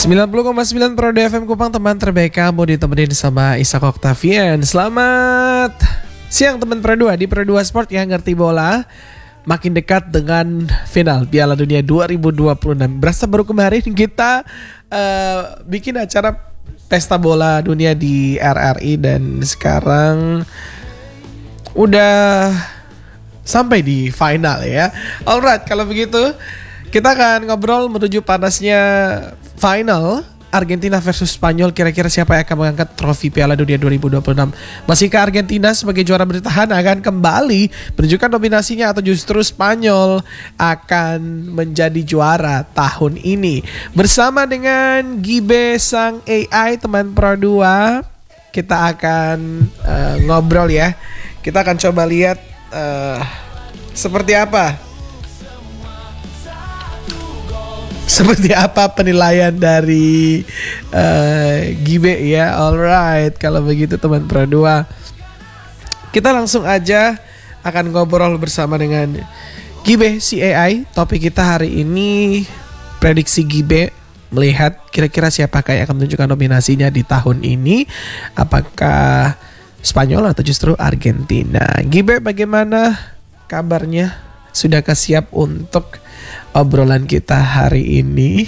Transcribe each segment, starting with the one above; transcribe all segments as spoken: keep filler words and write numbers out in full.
sembilan puluh koma sembilan Pro D F M Kupang, teman terbaik kamu, ditemenin sama Ishak Octavian. Selamat siang teman Pro dua di Pro dua Sport yang ngerti bola. Makin dekat dengan final Piala Dunia dua ribu dua puluh enam. Berasa baru kemarin kita uh, bikin acara pesta bola dunia di R R I dan sekarang udah sampai di final ya. Alright, kalau begitu kita akan ngobrol menuju panasnya final Argentina versus Spanyol. Kira-kira siapa yang akan mengangkat trofi Piala Dunia dua ribu dua puluh enam? Masihkah Argentina sebagai juara bertahan akan kembali menunjukkan dominasinya, atau justru Spanyol akan menjadi juara tahun ini? Bersama dengan Gibe sang A I, teman Pro dua, kita akan uh, ngobrol ya. Kita akan coba lihat uh, seperti apa Seperti apa penilaian dari uh, Gibe ya. Alright, kalau begitu teman Pro dua, kita langsung aja akan ngobrol bersama dengan Gibe si A I. Topik kita hari ini prediksi Gibe melihat kira-kira siapakah yang akan menunjukkan dominasinya di tahun ini. Apakah Spanyol atau justru Argentina? Gibe, bagaimana kabarnya? Sudahkah siap untuk obrolan kita hari ini?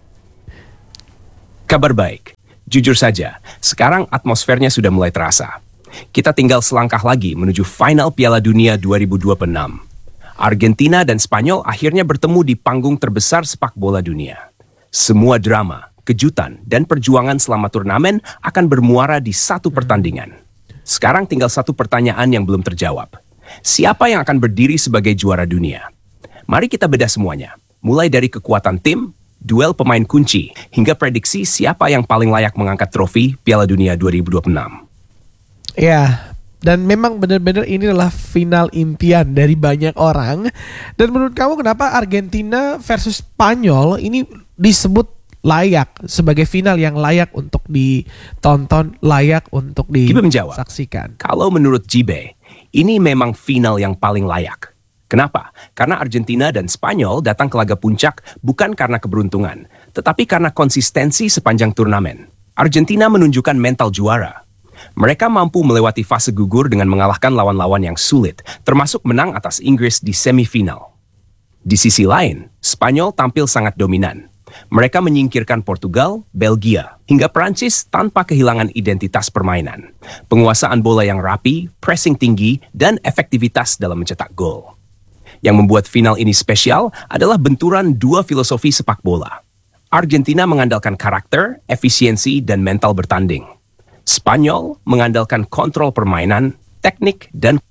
Kabar baik. Jujur saja, sekarang atmosfernya sudah mulai terasa. Kita tinggal selangkah lagi menuju final Piala Dunia dua ribu dua puluh enam. Argentina dan Spanyol akhirnya bertemu di panggung terbesar sepak bola dunia. Semua drama, kejutan, dan perjuangan selama turnamen akan bermuara di satu pertandingan. Sekarang tinggal satu pertanyaan yang belum terjawab. Siapa yang akan berdiri sebagai juara dunia? Mari kita bedah semuanya, mulai dari kekuatan tim, duel pemain kunci, hingga prediksi siapa yang paling layak mengangkat trofi Piala Dunia dua ribu dua puluh enam. Ya, dan memang benar-benar ini adalah final impian dari banyak orang. Dan menurut kamu kenapa Argentina versus Spanyol ini disebut layak sebagai final yang layak untuk ditonton, layak untuk disaksikan? Kalau menurut Gibe, ini memang final yang paling layak. Kenapa? Karena Argentina dan Spanyol datang ke laga puncak bukan karena keberuntungan, tetapi karena konsistensi sepanjang turnamen. Argentina menunjukkan mental juara. Mereka mampu melewati fase gugur dengan mengalahkan lawan-lawan yang sulit, termasuk menang atas Inggris di semifinal. Di sisi lain, Spanyol tampil sangat dominan. Mereka menyingkirkan Portugal, Belgia, hingga Prancis tanpa kehilangan identitas permainan. Penguasaan bola yang rapi, pressing tinggi, dan efektivitas dalam mencetak gol. Yang membuat final ini spesial adalah benturan dua filosofi sepak bola. Argentina mengandalkan karakter, efisiensi, dan mental bertanding. Spanyol mengandalkan kontrol permainan, teknik, dan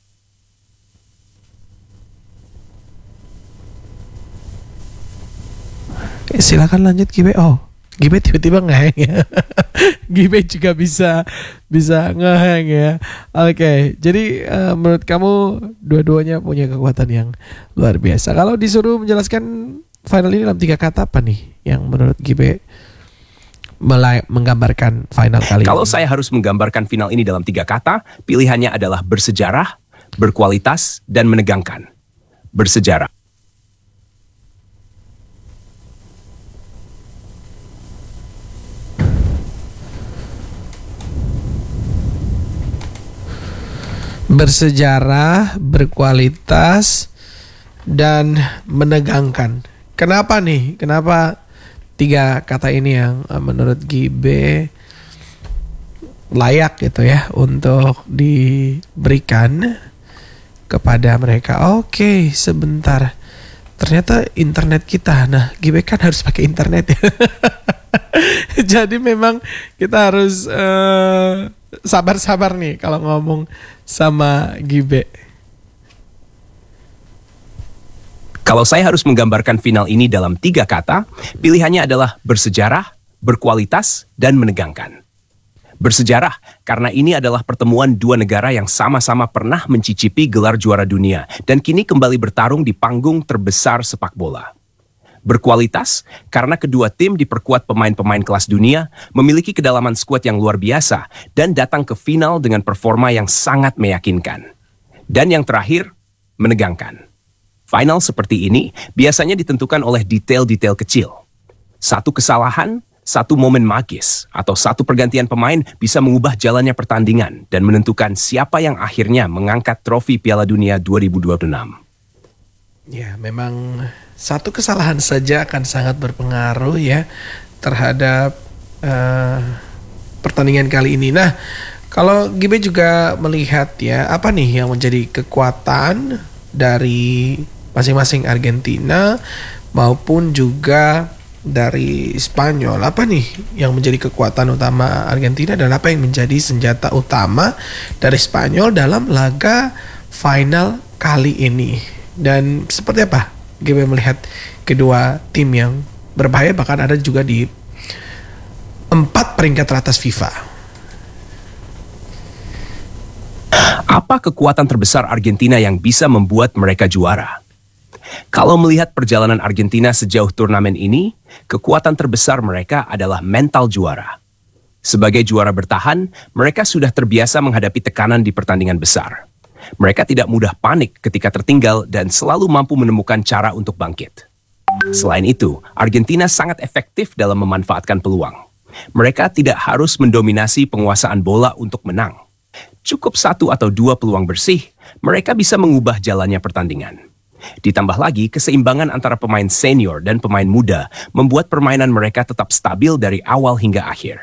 silakan lanjut Gibe. Oh, Gibe tiba-tiba ngehang ya. Gibe juga bisa bisa ngehang ya. Oke, jadi uh, menurut kamu dua-duanya punya kekuatan yang luar biasa. Kalau disuruh menjelaskan final ini dalam tiga kata, apa nih yang menurut Gibe melay- menggambarkan final kali Kalau ini? saya harus menggambarkan final ini dalam tiga kata, pilihannya adalah bersejarah, berkualitas, dan menegangkan. Bersejarah. Bersejarah, berkualitas, dan menegangkan. Kenapa nih? Kenapa tiga kata ini yang menurut Gibe layak gitu ya untuk diberikan kepada mereka? Oke, sebentar. Ternyata internet kita. Nah, Gibe kan harus pakai internet ya. Jadi memang kita harus uh, sabar-sabar nih kalau ngomong sama Gibe. Kalau saya harus menggambarkan final ini dalam tiga kata, pilihannya adalah bersejarah, berkualitas, dan menegangkan. Bersejarah, karena ini adalah pertemuan dua negara yang sama-sama pernah mencicipi gelar juara dunia dan kini kembali bertarung di panggung terbesar sepak bola. Berkualitas, karena kedua tim diperkuat pemain-pemain kelas dunia, memiliki kedalaman skuad yang luar biasa, dan datang ke final dengan performa yang sangat meyakinkan. Dan yang terakhir, menegangkan. Final seperti ini biasanya ditentukan oleh detail-detail kecil. Satu kesalahan, Satu momen magis atau satu pergantian pemain bisa mengubah jalannya pertandingan dan menentukan siapa yang akhirnya mengangkat trofi Piala Dunia dua ribu dua puluh enam. Ya, memang satu kesalahan saja akan sangat berpengaruh ya terhadap uh, pertandingan kali ini. Nah, kalau Gibe juga melihat ya, apa nih yang menjadi kekuatan dari masing-masing Argentina maupun juga dari Spanyol, apa nih yang menjadi kekuatan utama Argentina dan apa yang menjadi senjata utama dari Spanyol dalam laga final kali ini? Dan seperti apa G B melihat kedua tim yang berbahaya, bahkan ada juga di empat peringkat teratas FIFA? Apa kekuatan terbesar Argentina yang bisa membuat mereka juara? Kalau melihat perjalanan Argentina sejauh turnamen ini, kekuatan terbesar mereka adalah mental juara. Sebagai juara bertahan, mereka sudah terbiasa menghadapi tekanan di pertandingan besar. Mereka tidak mudah panik ketika tertinggal dan selalu mampu menemukan cara untuk bangkit. Selain itu, Argentina sangat efektif dalam memanfaatkan peluang. Mereka tidak harus mendominasi penguasaan bola untuk menang. Cukup satu atau dua peluang bersih, mereka bisa mengubah jalannya pertandingan. Ditambah lagi, keseimbangan antara pemain senior dan pemain muda membuat permainan mereka tetap stabil dari awal hingga akhir.